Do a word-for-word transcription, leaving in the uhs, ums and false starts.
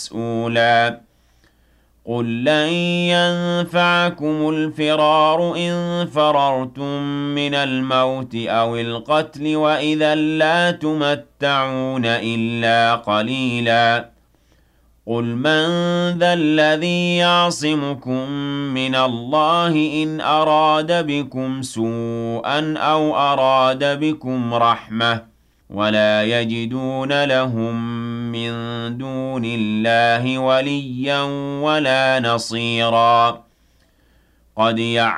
مسؤولا قل لن ينفعكم الفرار إن فررتم من الموت أو القتل وإذا لا تمتعون إلا قليلا قل من ذا الذي يعصمكم من الله إن أراد بكم سوءا أو أراد بكم رحمة ولا يجدون لهم من دون الله وليا ولا نصيرا قد يعلم